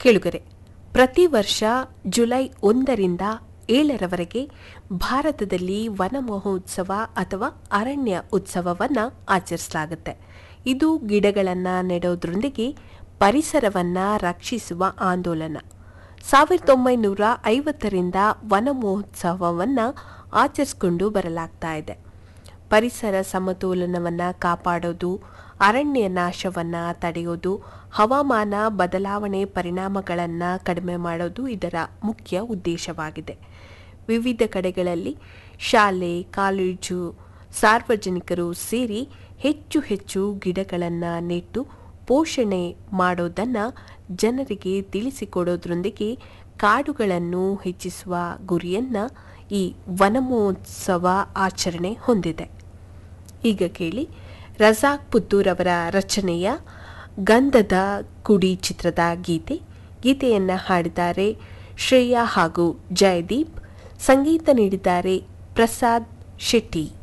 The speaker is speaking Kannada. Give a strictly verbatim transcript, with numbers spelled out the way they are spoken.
ಕೇಳುಗರೆ, ಪ್ರತಿ ವರ್ಷ ಜುಲೈ ಒಂದರಿಂದ ಏಳರವರೆಗೆ ಭಾರತದಲ್ಲಿ ವನ ಮಹೋತ್ಸವ ಅಥವಾ ಅರಣ್ಯ ಉತ್ಸವವನ್ನು ಆಚರಿಸಲಾಗುತ್ತೆ. ಇದು ಗಿಡಗಳನ್ನು ನೆಡೋದ್ರೊಂದಿಗೆ ಪರಿಸರವನ್ನು ರಕ್ಷಿಸುವ ಆಂದೋಲನ. ಸಾವಿರದ ಒಂಬೈನೂರ ಐವತ್ತರಿಂದ ವನ ಮಹೋತ್ಸವವನ್ನು ಆಚರಿಸಿಕೊಂಡು ಬರಲಾಗ್ತಾ ಇದೆ. ಪರಿಸರ ಸಮತೋಲನವನ್ನು ಕಾಪಾಡೋದು, ಅರಣ್ಯ ನಾಶವನ್ನು ತಡೆಯೋದು, ಹವಾಮಾನ ಬದಲಾವಣೆ ಪರಿಣಾಮಗಳನ್ನು ಕಡಿಮೆ ಮಾಡೋದು ಇದರ ಮುಖ್ಯ ಉದ್ದೇಶವಾಗಿದೆ. ವಿವಿಧ ಕಡೆಗಳಲ್ಲಿ ಶಾಲೆ, ಕಾಲೇಜು, ಸಾರ್ವಜನಿಕರು ಸೇರಿ ಹೆಚ್ಚು ಹೆಚ್ಚು ಗಿಡಗಳನ್ನು ನೆಟ್ಟು ಪೋಷಣೆ ಮಾಡೋದನ್ನು ಜನರಿಗೆ ತಿಳಿಸಿಕೊಡೋದ್ರೊಂದಿಗೆ ಕಾಡುಗಳನ್ನು ಹೆಚ್ಚಿಸುವ ಗುರಿಯನ್ನು ಈ ವನಮಹೋತ್ಸವ ಆಚರಣೆ ಹೊಂದಿದೆ. ಈಗ ಕೇಳಿ, ರಜಾಕ್ ಪುತ್ತೂರ್ ಅವರ ರಚನೆಯ ಗಂಧದ ಕುಡಿ ಚಿತ್ರದ ಗೀತೆ. ಗೀತೆಯನ್ನು ಹಾಡಿದ್ದಾರೆ ಶ್ರೇಯಾ ಹಾಗೂ ಜಯದೀಪ್. ಸಂಗೀತ ನೀಡಿದ್ದಾರೆ ಪ್ರಸಾದ್ ಶೆಟ್ಟಿ.